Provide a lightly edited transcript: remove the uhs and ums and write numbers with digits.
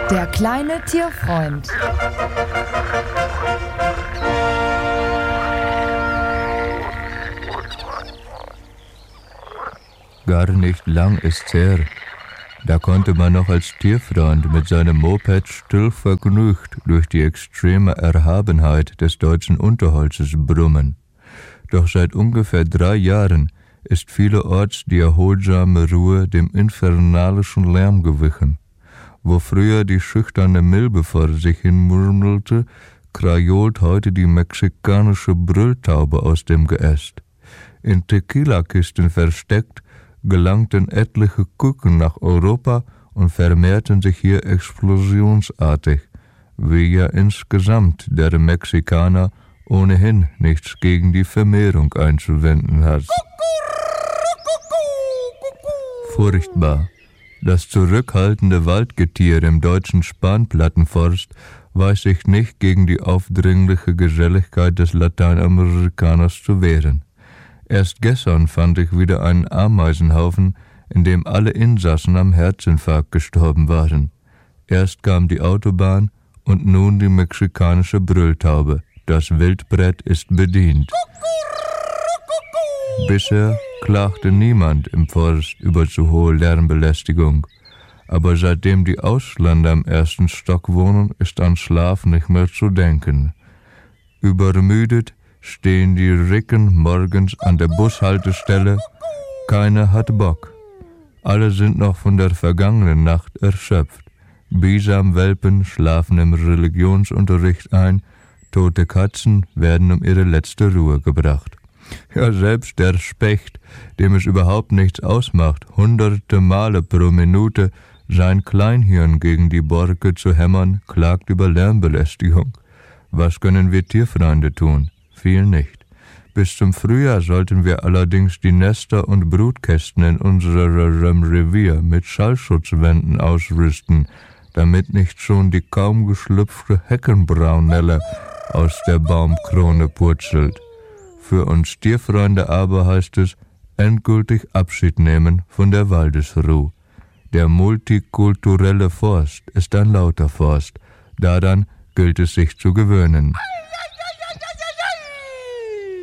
Der kleine Tierfreund. Gar nicht lang ist's her. Da konnte man noch als Tierfreund mit seinem Moped still vergnügt durch die extreme Erhabenheit des deutschen Unterholzes brummen. Doch seit ungefähr 3 Jahren ist vielerorts die erholsame Ruhe dem infernalischen Lärm gewichen. Wo früher die schüchterne Milbe vor sich hin murmelte, krajolt heute die mexikanische Brülltaube aus dem Geäst. In Tequila-Kisten versteckt, gelangten etliche Küken nach Europa und vermehrten sich hier explosionsartig, wie ja insgesamt der Mexikaner ohnehin nichts gegen die Vermehrung einzuwenden hat. Furchtbar. Das zurückhaltende Waldgetier im deutschen Spanplattenforst weiß sich nicht gegen die aufdringliche Geselligkeit des Lateinamerikaners zu wehren. Erst gestern fand ich wieder einen Ameisenhaufen, in dem alle Insassen am Herzinfarkt gestorben waren. Erst kam die Autobahn und nun die mexikanische Brülltaube. Das Wildbrett ist bedient. Bisher klagte niemand im Forst über zu hohe Lärmbelästigung. Aber seitdem die Ausländer im 1. Stock wohnen, ist an Schlaf nicht mehr zu denken. Übermüdet stehen die Ricken morgens an der Bushaltestelle. Keiner hat Bock. Alle sind noch von der vergangenen Nacht erschöpft. Bisamwelpen schlafen im Religionsunterricht ein. Tote Katzen werden um ihre letzte Ruhe gebracht. Ja, selbst der Specht, dem es überhaupt nichts ausmacht, hunderte Male pro Minute sein Kleinhirn gegen die Borke zu hämmern, klagt über Lärmbelästigung. Was können wir Tierfreunde tun? Viel nicht. Bis zum Frühjahr sollten wir allerdings die Nester und Brutkästen in unserem Revier mit Schallschutzwänden ausrüsten, damit nicht schon die kaum geschlüpfte Heckenbraunelle aus der Baumkrone purzelt. Für uns Tierfreunde aber heißt es, endgültig Abschied nehmen von der Waldesruh. Der multikulturelle Forst ist ein lauter Forst. Daran gilt es sich zu gewöhnen.